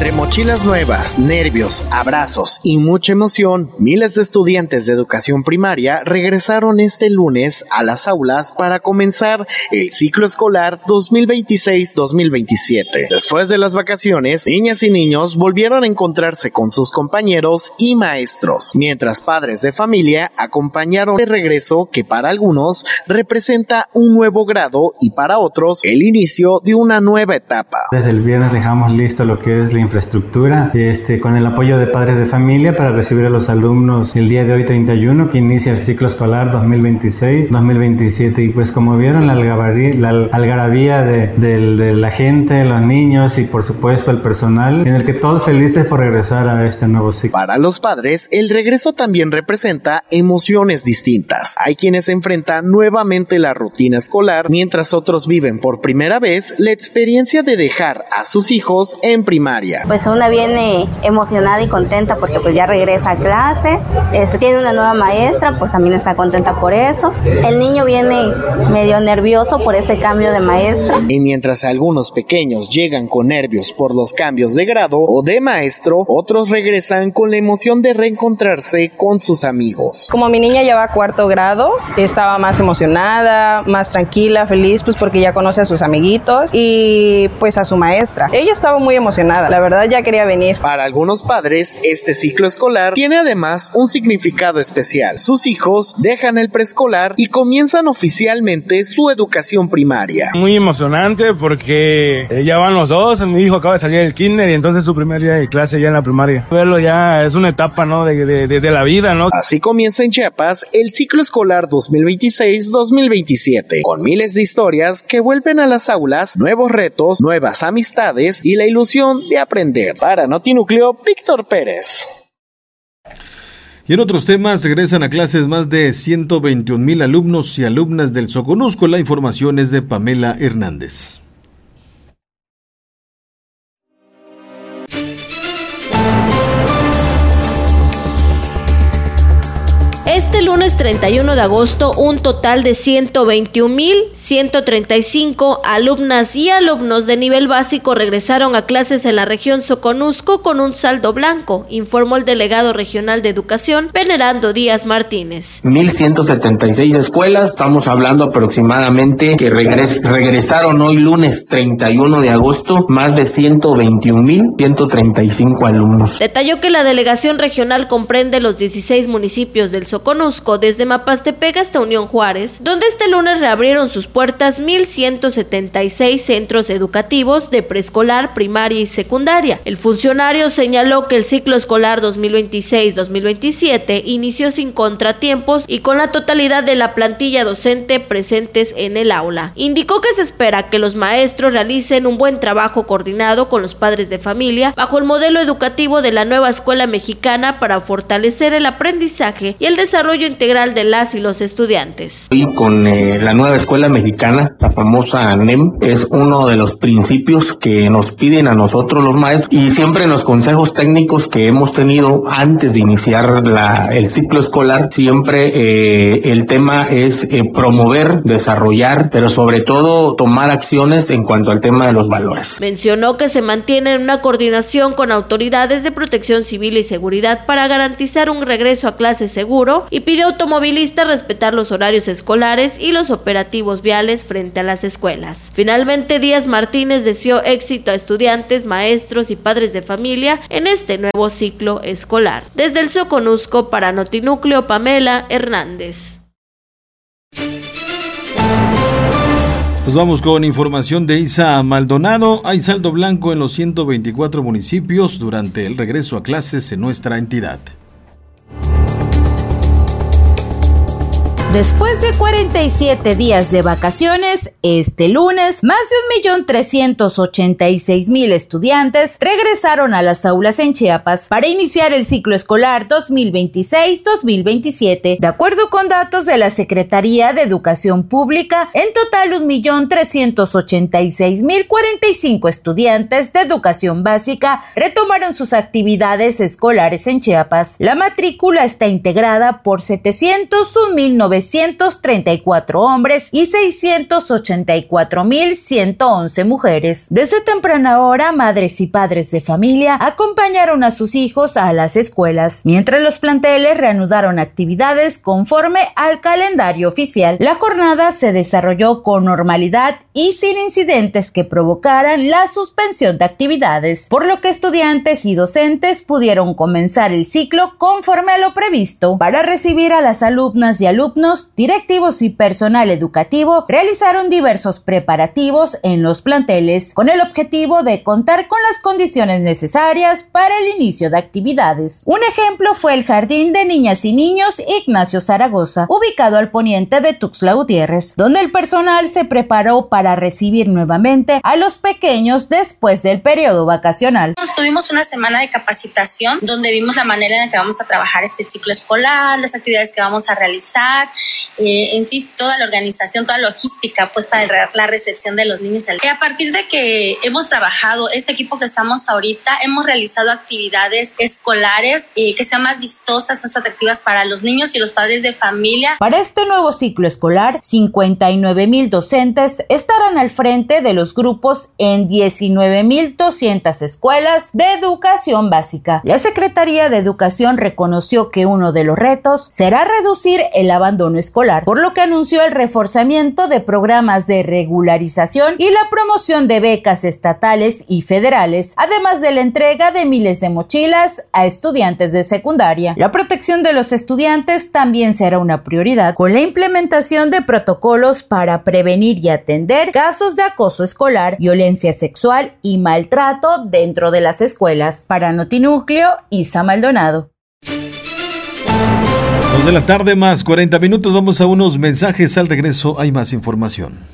Entre mochilas nuevas, nervios, abrazos y mucha emoción, miles de estudiantes de educación primaria regresaron este lunes a las aulas para comenzar el ciclo escolar 2026-2027. Después de las vacaciones, niñas y niños volvieron a encontrarse con sus compañeros y maestros, mientras padres de familia acompañaron el regreso que para algunos representa un nuevo grado y para otros el inicio de una nueva etapa. Desde el viernes dejamos listo lo que es la infraestructura, con el apoyo de padres de familia para recibir a los alumnos el día de hoy 31, que inicia el ciclo escolar 2026-2027. Y pues como vieron, la algarabía de la gente, los niños y por supuesto el personal, en el que todos felices por regresar a este nuevo ciclo. Para los padres, el regreso también representa emociones distintas. Hay quienes enfrentan nuevamente la rutina escolar, mientras otros viven por primera vez la experiencia de dejar a sus hijos en primaria. Pues una viene emocionada y contenta porque pues ya regresa a clases, tiene una nueva maestra, pues también está contenta por eso. El niño viene medio nervioso por ese cambio de maestra. Y mientras algunos pequeños llegan con nervios por los cambios de grado o de maestro, otros regresan con la emoción de reencontrarse con sus amigos. Como mi niña ya va a 4º grado, estaba más emocionada, más tranquila, feliz, pues porque ya conoce a sus amiguitos y pues a su maestra. Ella estaba muy emocionada, la verdad ya quería venir. Para algunos padres, este ciclo escolar tiene además un significado especial. Sus hijos dejan el preescolar y comienzan oficialmente su educación primaria. Muy emocionante porque ya van los dos, mi hijo acaba de salir del kinder y entonces su primer día de clase ya en la primaria. Verlo ya es una etapa, ¿no? de la vida, ¿no? Así comienza en Chiapas el ciclo escolar 2026-2027, con miles de historias que vuelven a las aulas, nuevos retos, nuevas amistades y la ilusión de aprender. Para Notinúcleo, Víctor Pérez. Y en otros temas, regresan a clases más de 121,000 alumnos y alumnas del Soconusco. La información es de Pamela Hernández. Este lunes 31 de agosto, un total de 121,135 alumnas y alumnos de nivel básico regresaron a clases en la región Soconusco con un saldo blanco, informó el delegado regional de Educación, Venerando Díaz Martínez. 1,176 escuelas, estamos hablando aproximadamente que regresaron hoy lunes 31 de agosto más de 121,135 alumnos. Detalló que la delegación regional comprende los 16 municipios del Soconusco, desde Mapastepec hasta Unión Juárez, donde este lunes reabrieron sus puertas 1,176 centros educativos de preescolar, primaria y secundaria. El funcionario señaló que el ciclo escolar 2026-2027 inició sin contratiempos y con la totalidad de la plantilla docente presentes en el aula. Indicó que se espera que los maestros realicen un buen trabajo coordinado con los padres de familia bajo el modelo educativo de la nueva escuela mexicana para fortalecer el aprendizaje y el desarrollo integral de las y los estudiantes. Y con la nueva escuela mexicana, la famosa NEM, es uno de los principios que nos piden a nosotros los maestros, y siempre en los consejos técnicos que hemos tenido antes de iniciar el ciclo escolar, siempre el tema es promover, desarrollar, pero sobre todo tomar acciones en cuanto al tema de los valores. Mencionó que se mantiene una coordinación con autoridades de protección civil y seguridad para garantizar un regreso a clases seguro y pidió a automovilistas respetar los horarios escolares y los operativos viales frente a las escuelas. Finalmente, Díaz Martínez deseó éxito a estudiantes, maestros y padres de familia en este nuevo ciclo escolar. Desde el Soconusco, para Notinúcleo, Pamela Hernández. Nos vamos con información de Isa Maldonado. Hay saldo blanco en los 124 municipios durante el regreso a clases en nuestra entidad. Después de 47 días de vacaciones, este lunes, más de 1,386,000 estudiantes regresaron a las aulas en Chiapas para iniciar el ciclo escolar 2026-2027. De acuerdo con datos de la Secretaría de Educación Pública, en total 1,386,045 estudiantes de educación básica retomaron sus actividades escolares en Chiapas. La matrícula está integrada por 701,900 934 hombres y 684.111 mujeres. Desde temprana hora, madres y padres de familia acompañaron a sus hijos a las escuelas, mientras los planteles reanudaron actividades conforme al calendario oficial. La jornada se desarrolló con normalidad y sin incidentes que provocaran la suspensión de actividades, por lo que estudiantes y docentes pudieron comenzar el ciclo conforme a lo previsto. Para recibir a las alumnas y alumnos, directivos y personal educativo realizaron diversos preparativos en los planteles con el objetivo de contar con las condiciones necesarias para el inicio de actividades. Un ejemplo fue el Jardín de Niñas y Niños Ignacio Zaragoza, ubicado al poniente de Tuxtla Gutiérrez, donde el personal se preparó para recibir nuevamente a los pequeños después del periodo vacacional. Tuvimos una semana de capacitación donde vimos la manera en la que vamos a trabajar este ciclo escolar, las actividades que vamos a realizar, en sí toda la organización, toda la logística pues para la recepción de los niños. A partir de que hemos trabajado, este equipo que estamos ahorita, hemos realizado actividades escolares que sean más vistosas, más atractivas para los niños y los padres de familia. Para este nuevo ciclo escolar, 59,000 docentes estarán al frente de los grupos en 19,200 escuelas de educación básica. La Secretaría de Educación reconoció que uno de los retos será reducir el abandono escolar, por lo que anunció el reforzamiento de programas de regularización y la promoción de becas estatales y federales, además de la entrega de miles de mochilas a estudiantes de secundaria. La protección de los estudiantes también será una prioridad, con la implementación de protocolos para prevenir y atender casos de acoso escolar, violencia sexual y maltrato dentro de las escuelas. Para Notinúcleo, Isa Maldonado. 2 de la tarde más 40 minutos, vamos a unos mensajes. Al regreso hay más información.